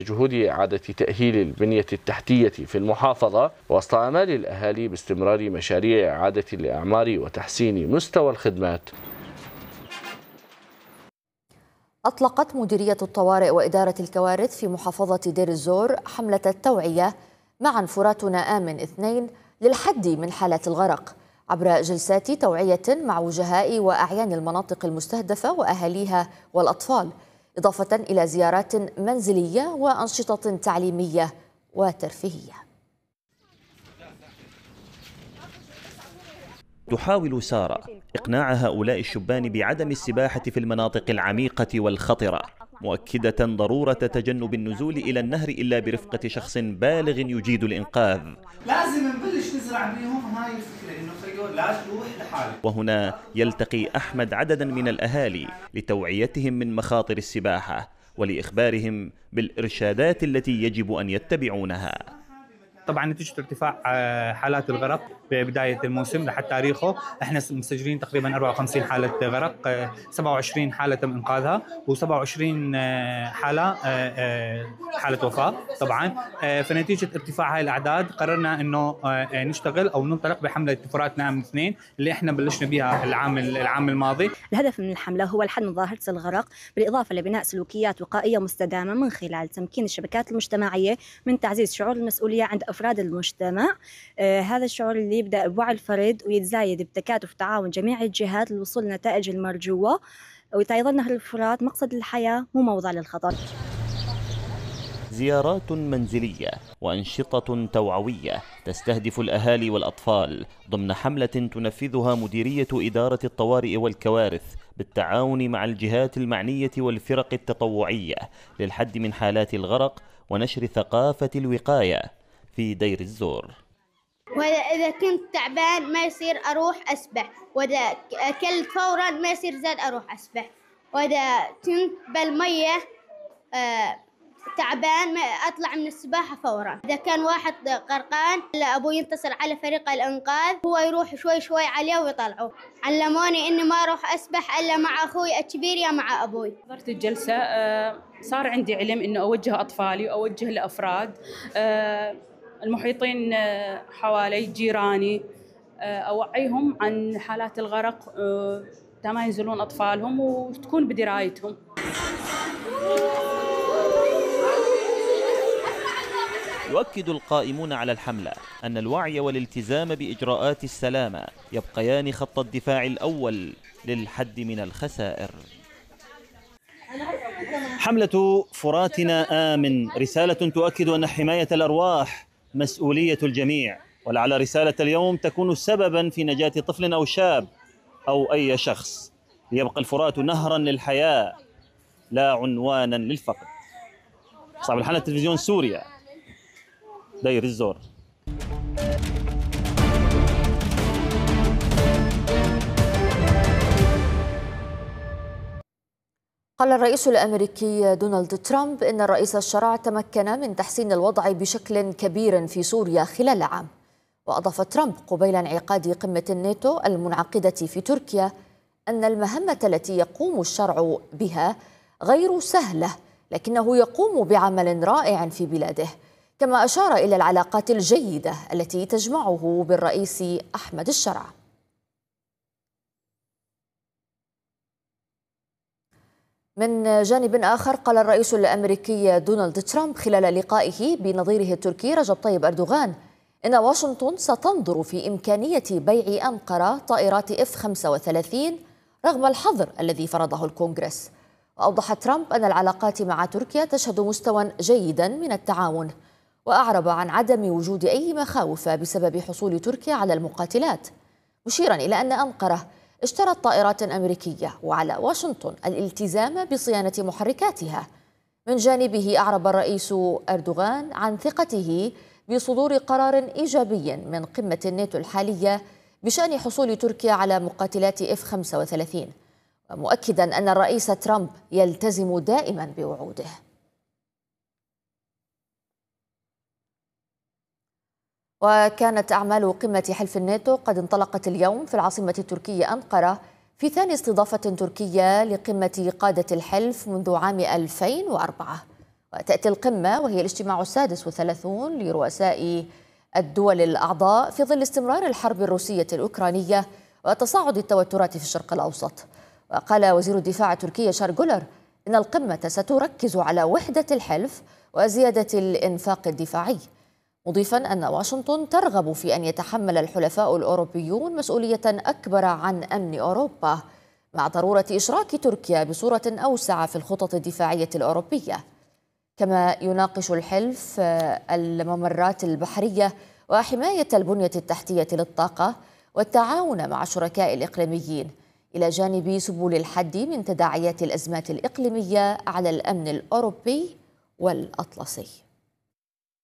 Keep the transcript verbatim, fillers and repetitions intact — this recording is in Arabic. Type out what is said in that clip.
جهود إعادة تأهيل البنية التحتية في المحافظة وسط آمال الأهالي باستمرار مشاريع إعادة الأعمار وتحسين مستوى الخدمات. أطلقت مديرية الطوارئ وإدارة الكوارث في محافظة دير الزور حملة التوعية معا فراتنا آمن اثنين للحد من حالات الغرق عبر جلسات توعية مع وجهاء وأعيان المناطق المستهدفة وأهاليها والأطفال، إضافة إلى زيارات منزلية وأنشطة تعليمية وترفيهية. تحاول سارة إقناع هؤلاء الشبان بعدم السباحة في المناطق العميقة والخطرة، مؤكدة ضرورة تجنب النزول إلى النهر إلا برفقة شخص بالغ يجيد الإنقاذ. لازم نبلش نزرع بيهم هاي الفكرة إنه خيو لا تروح لحالك. وهنا يلتقي أحمد عددا من الأهالي لتوعيتهم من مخاطر السباحة ولإخبارهم بالإرشادات التي يجب أن يتبعونها. طبعا نتيجة ارتفاع حالات الغرق ببداية الموسم لحد تاريخه احنا مسجلين تقريبا أربعة وخمسين حالة غرق، سبعة وعشرين حالة تم انقاذها وسبعة وعشرين حالة حالة وفاة. طبعا فنتيجة ارتفاع هاي الأعداد قررنا انه نشتغل او ننطلق بحملة فراتنا آمن اثنين اللي احنا بلشنا بها العام العام الماضي. الهدف من الحملة هو الحد من ظاهرة الغرق بالإضافة لبناء سلوكيات وقائية مستدامة من خلال تمكين الشبكات المجتمعية من تعزيز شعور المسؤولية عند أفراد المجتمع. آه هذا الشعور اللي يبدأ بوعي الفرد ويتزايد بتكاتف تعاون جميع الجهات للوصول للنتائج المرجوة، ويظل نهر الفرات مقصد الحياة مو موضع للخطر. زيارات منزلية وأنشطة توعوية تستهدف الأهالي والأطفال ضمن حملة تنفذها مديرية إدارة الطوارئ والكوارث بالتعاون مع الجهات المعنية والفرق التطوعية للحد من حالات الغرق ونشر ثقافة الوقاية في دير الزور. وإذا كنت تعبان ما يصير أروح أسبح، وإذا أكلت فورا ما يصير زاد أروح أسبح، وإذا كنت بالمية آه تعبان ما أطلع من السباحة فورا. إذا كان واحد غرقان أبوي ينتصر على فريق الإنقاذ، هو يروح شوي شوي عليه ويطلعه. علموني إني ما أروح أسبح إلا مع أخوي الكبير يا مع أبوي. حضرت الجلسة صار عندي علم إنه أوجه أطفالي وأوجه لأفراد المحيطين حوالي جيراني، أوعيهم عن حالات الغرق ما ينزلون أطفالهم وتكون بدرايتهم. يؤكد القائمون على الحملة أن الوعي والالتزام بإجراءات السلامة يبقيان خط الدفاع الأول للحد من الخسائر. حملة فراتنا آمن رسالة تؤكد أن حماية الأرواح مسؤولية الجميع، ولعل رسالة اليوم تكون سببا في نجاة طفل أو شاب أو أي شخص، ليبقى الفرات نهرا للحياة لا عنوانا للفقد. صاحب الحلقة تلفزيون سوريا، دير الزور. قال الرئيس الأمريكي دونالد ترامب إن الرئيس الشرع تمكن من تحسين الوضع بشكل كبير في سوريا خلال عام. وأضاف ترامب قبيل انعقاد قمة الناتو المنعقدة في تركيا أن المهمة التي يقوم الشرع بها غير سهلة، لكنه يقوم بعمل رائع في بلاده. كما أشار إلى العلاقات الجيدة التي تجمعه بالرئيس أحمد الشرع. من جانب آخر قال الرئيس الأمريكي دونالد ترامب خلال لقائه بنظيره التركي رجب طيب أردوغان إن واشنطن ستنظر في إمكانية بيع أنقرة طائرات إف خمسة وثلاثين رغم الحظر الذي فرضه الكونغرس. وأوضح ترامب أن العلاقات مع تركيا تشهد مستوى جيدا من التعاون، وأعرب عن عدم وجود أي مخاوف بسبب حصول تركيا على المقاتلات، مشيرا إلى أن أنقرة اشترت طائرات أمريكية وعلى واشنطن الالتزام بصيانة محركاتها. من جانبه أعرب الرئيس أردوغان عن ثقته بصدور قرار إيجابي من قمة الناتو الحالية بشأن حصول تركيا على مقاتلات إف خمسة وثلاثين، ومؤكدا أن الرئيس ترامب يلتزم دائما بوعوده. وكانت أعمال قمة حلف الناتو قد انطلقت اليوم في العاصمة التركية أنقرة في ثاني استضافة تركية لقمة قادة الحلف منذ عام ألفين وأربعة. وتأتي القمة وهي الاجتماع السادس والثلاثون لرؤساء الدول الأعضاء في ظل استمرار الحرب الروسية الأوكرانية وتصاعد التوترات في الشرق الأوسط. وقال وزير الدفاع التركي ياشار جولر إن القمة ستركز على وحدة الحلف وزيادة الإنفاق الدفاعي، مضيفا أن واشنطن ترغب في أن يتحمل الحلفاء الأوروبيون مسؤولية أكبر عن أمن أوروبا، مع ضرورة إشراك تركيا بصورة أوسع في الخطط الدفاعية الأوروبية. كما يناقش الحلف الممرات البحرية وحماية البنية التحتية للطاقة والتعاون مع الشركاء الإقليميين، إلى جانب سبل الحد من تداعيات الأزمات الإقليمية على الأمن الأوروبي والأطلسي.